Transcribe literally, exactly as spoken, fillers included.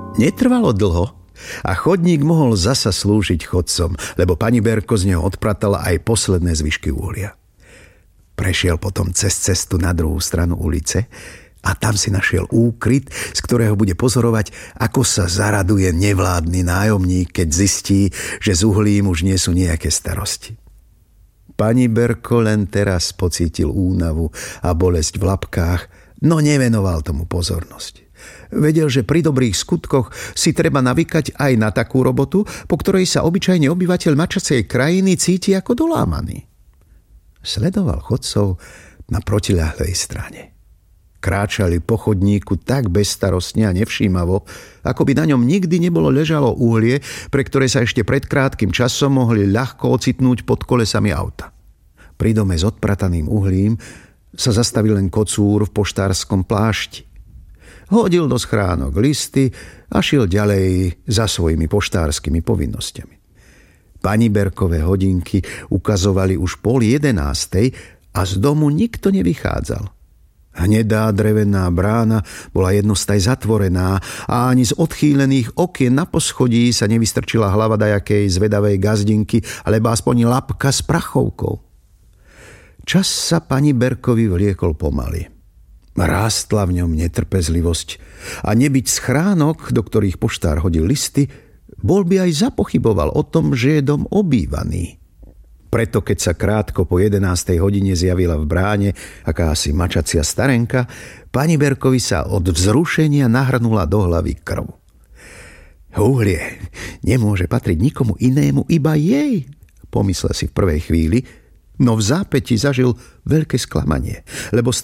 Netrvalo dlho a chodník mohol zasa slúžiť chodcom, lebo pani Berko z neho odpratala aj posledné zvyšky uhlia. Prešiel potom cez cestu na druhú stranu ulice a tam si našiel úkryt, z ktorého bude pozorovať, ako sa zaraduje nevládny nájomník, keď zistí, že z uhlím už nie sú nejaké starosti. Pani Berko len teraz pocítil únavu a bolesť v labkách, no nevenoval tomu pozornosť. Vedel, že pri dobrých skutkoch si treba navykať aj na takú robotu, po ktorej sa obyčajne obyvateľ mačacej krajiny cíti ako dolámaný. Sledoval chodcov na protiľahlej strane. Kráčali po chodníku tak bezstarostne a nevšímavo, ako by na ňom nikdy nebolo ležalo uhlie, pre ktoré sa ešte pred krátkym časom mohli ľahko ocitnúť pod kolesami auta. Pri dome s odprataným uhlím sa zastavil len kocúr v poštárskom plášti. Hodil do schránok listy a šiel ďalej za svojimi poštárskymi povinnosťami. Pani Berkové hodinky ukazovali už pol jedenástej a z domu nikto nevychádzal. Hnedá drevená brána bola jednostaj zatvorená a ani z odchýlených okien na poschodí sa nevystrčila hlava dajakej zvedavej gazdinky alebo aspoň lapka s prachovkou. Čas sa pani Berkovi vliekol pomaly. Rástla v ňom netrpezlivosť a nebyť schránok, do ktorých poštár hodil listy, bol by aj zapochyboval o tom, že je dom obývaný. Preto, keď sa krátko po jedenástej hodine zjavila v bráne akási mačacia starenka, pani Berkovi sa od vzrušenia nahrnula do hlavy krv. Uhlie nemôže patriť nikomu inému, iba jej, pomyslel si v prvej chvíli, no v zápäti zažil veľké sklamanie, lebo